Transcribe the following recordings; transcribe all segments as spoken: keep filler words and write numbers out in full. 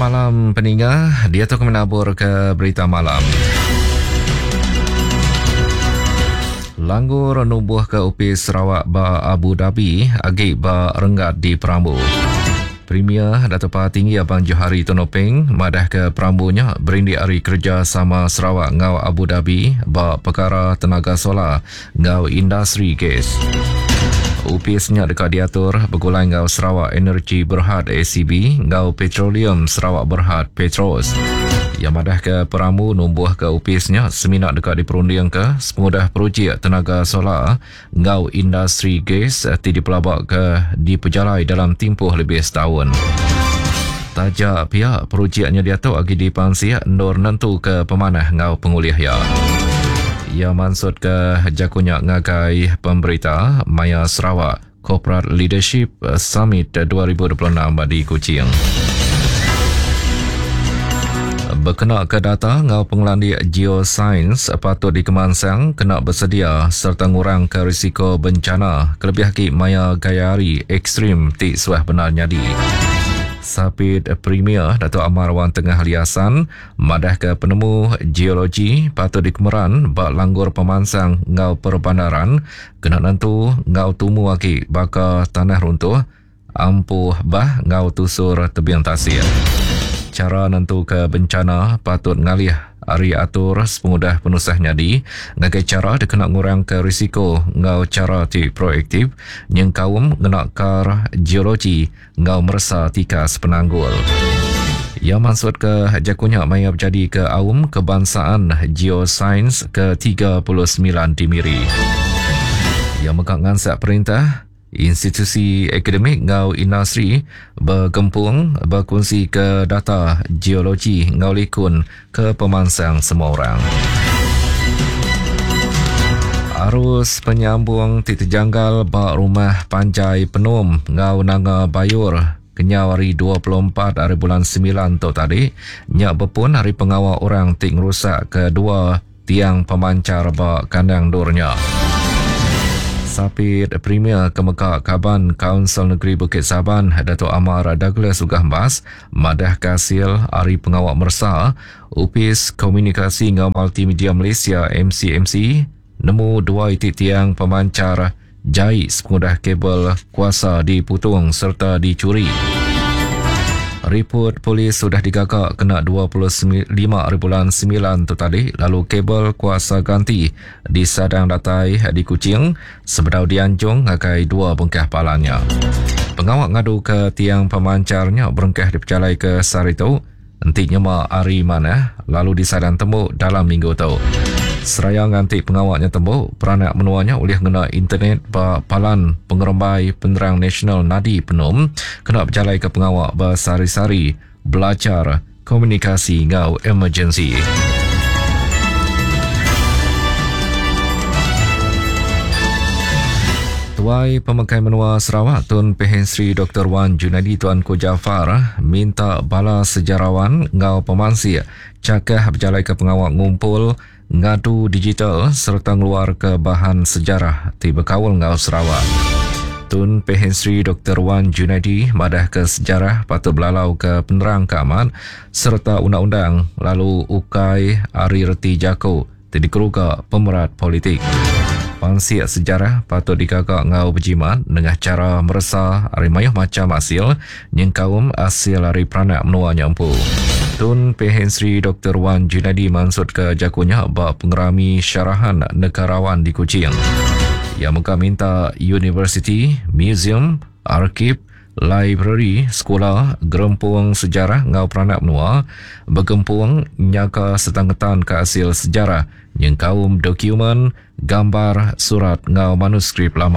malam peninggal, dia tu menabur ke berita malam. Langgur nubuh ke U P Sarawak ba Abu Dhabi agi ba renggat di Perambu. Premier Datuk Paha Tinggi Abang Johari Tonopeng madah ke Perambunya berindi hari kerja sama Sarawak ngau Abu Dhabi ba perkara tenaga solar ngau industri gas. U P S-nya dekat diatur bergulai ngau Sarawak Energy Berhad A C B ngau Petroleum Sarawak Berhad Petros. Yang madah ke Perambu numbuh ke U P S-nya seminat dekat diperunding ke semudah projek tenaga solar ngau industri gas ti dipelabak ke diperjalai dalam tempoh lebih setahun. Tajak pihak projeknya diatur agi dipansi endor nentu ke pemanah ngau penguliah ya. Ia maksud ke jakunya ngagai pemberita Maya Sarawak Corporate Leadership Summit dua ribu dua puluh enam di Kuching. Berkenaan ke data ngau pengelandi geoscience patut dikemansang kena bersedia serta ngurang ke risiko bencana kelebih ki maya gayari ekstrim ti suah benar nyadi. Sapit Premier Datuk Amar Wan Tengah Liasan madah ke penemu geologi patut dikemeran bak langgur pemansang ngau perbandaran kena nentu ngau tumu aki baka tanah runtuh ampuh bah ngau tusur tebing tasir. Cara nentu ke bencana patut ngalih ari atur semudah penusah nyadi ngagai cara dikena ngurang ke risiko ngau cara ti proaktif yang kaum ngenakar geologi ngau merasa tikas penanggul. Ia maksud ke jakunya maya berjadi ke aum kebangsaan geoscience ke tiga puluh sembilan di Miri. Ia mekak ngansak perintah institusi akademik ngau industri bergempung berkongsi ke data geologi ngau likun ke pemansang semua orang. Arus penyambung titerjanggal bak rumah Panjai Penum ngau Nanga Bayur kenyau hari dua puluh empat hari bulan sembilan tu tadi nyak berpun hari pengawal orang tik rusak kedua tiang pemancar bak kandang durnya. Sapit Premier Kemekak Kaban Kaunsil Negeri Bukit Saban Datuk Amar Douglas Ugah Mas madah kasil hari pengawal mersa U P S Komunikasi ngau Multimedia Malaysia M C M C nemu dua itik tiang pemancar jahit semudah kabel kuasa diputung serta dicuri. Report polis sudah digagak kena dua puluh lima hari bulan sembilan tu tadi lalu kabel kuasa ganti di Sadang Datai di Kuching sebedau dianjung ngakai dua bengkah palanya. Pengawak ngadu ke tiang pemancarnya berengkah diperjalai ke Sarito entinya ma hari mana lalu di Sadang Tembuk dalam minggu tu. Seraya nganti pengawaknya tembuk, peranak menuanya oleh kena internet ba palan pengerembai penerang nasional Nadi Penum kena berjalai ke pengawak ba sari-sari belajar komunikasi ngau emergency. Tuai Pemakai Menua Sarawak Tun Pehen Sri Doktor Wan Junaidi Tuanku Jafar minta bala sejarawan ngau pemansi cakah berjalai ke pengawak ngumpul ngadu digital serta ngeluar ke bahan sejarah ti berkawal ngau Sarawak. Tun Pehen Sri Doktor Wan Junaidi madah ke sejarah patut belalau ke penerang keaman serta undang-undang lalu ukai ari reti jako ti dikeruga pemerat politik. Pansiak sejarah patut dikagak ngau berjimat dengan cara meresa ari mayuh macam hasil yang kaum hasil ari peranak menuanya empu. Tun Pehen Sri Doktor Wan Junaidi maksud ke jakunya bak pengerami syarahan negarawan di Kuching. Ia muka minta universiti, museum, arkib, library, sekolah, gerempung sejarah ngau peranak menua bergempung nyaka setangketan ke hasil sejarah yang kaum dokumen, gambar, surat ngau manuskrip lama.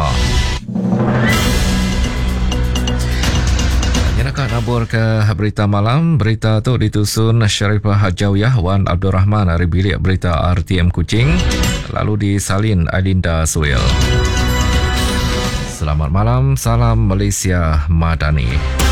Nak nabur ke berita malam. Berita tu ditusun Syarifah Hajawiyah Wan Abdul Rahman dari bilik berita R T M Kuching lalu disalin Alinda Suil. Selamat malam, salam Malaysia Madani.